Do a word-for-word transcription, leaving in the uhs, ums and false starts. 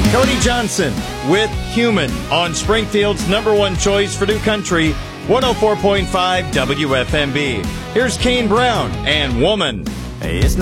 Cody Johnson with Human on Springfield's number one choice for new country, one oh four point five W F M B. Here's Kane Brown and Woman. Hey, it's